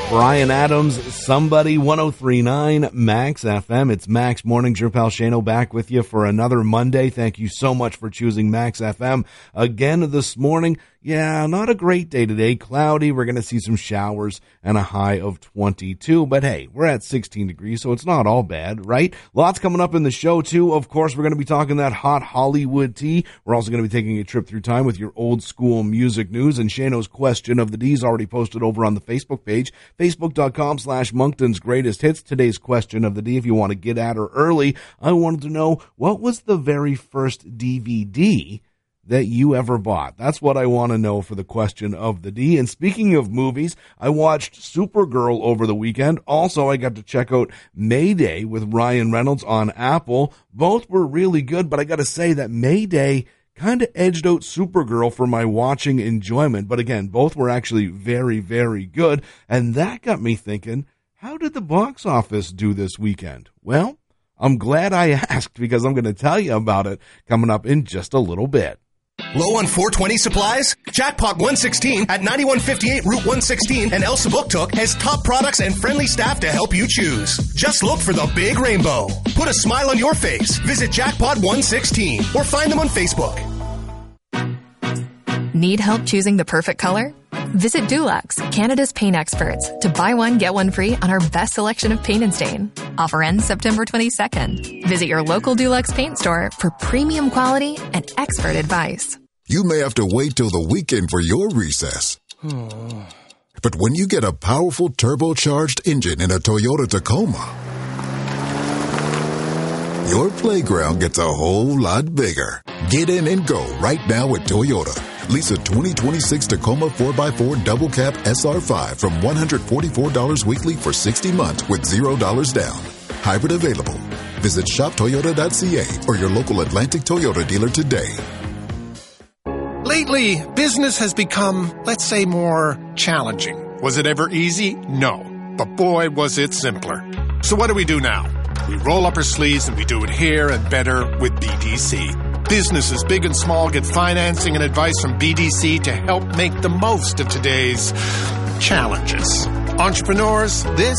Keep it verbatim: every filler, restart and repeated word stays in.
Brian Adams, Somebody, one oh three point nine Max F M. It's Max Mornings. Your pal Shano back with you for another Monday. Thank you so much for choosing Max F M again this morning. Yeah, not a great day today. Cloudy. We're going to see some showers and a high of twenty-two. But hey, we're at sixteen degrees, so it's not all bad, right? Lots coming up in the show, too. Of course, we're going to be talking that hot Hollywood tea. We're also going to be taking a trip through time with your old school music news. And Shano's question of the D is already posted over on the Facebook page, facebook.com slash Moncton's Greatest Hits. Today's question of the D, if you want to get at her early, I wanted to know, what was the very first D V D that you ever bought? That's what I want to know for the question of the D. And speaking of movies, I watched Supergirl over the weekend. Also, I got to check out Mayday with Ryan Reynolds on Apple. Both were really good, but I got to say that Mayday kind of edged out Supergirl for my watching enjoyment. But again, both were actually very, very good. And that got me thinking, how did the box office do this weekend? Well, I'm glad I asked, because I'm going to tell you about it coming up in just a little bit. Low on four twenty supplies? Jackpot one sixteen at ninety-one fifty-eight Route one sixteen and Elsa Booktook has top products and friendly staff to help you choose. Just look for the big rainbow. Put a smile on your face. Visit Jackpot one sixteen or find them on Facebook. Need help choosing the perfect color? Visit Dulux, Canada's paint experts, to buy one, get one free on our best selection of paint and stain. Offer ends September twenty-second. Visit your local Dulux paint store for premium quality and expert advice. You may have to wait till the weekend for your recess. But when you get a powerful turbocharged engine in a Toyota Tacoma, your playground gets a whole lot bigger. Get in and go right now at Toyota. Lease a twenty twenty-six Tacoma four by four Double Cab S R five from one hundred forty-four dollars weekly for sixty months with zero dollars down. Hybrid available. Visit shop toyota dot c a or your local Atlantic Toyota dealer today. Lately, business has become, let's say, more challenging. Was it ever easy? No. But boy, was it simpler. So what do we do now? We roll up our sleeves and we do it here and better with B D C. Businesses big and small get financing and advice from B D C to help make the most of today's challenges. Entrepreneurs, this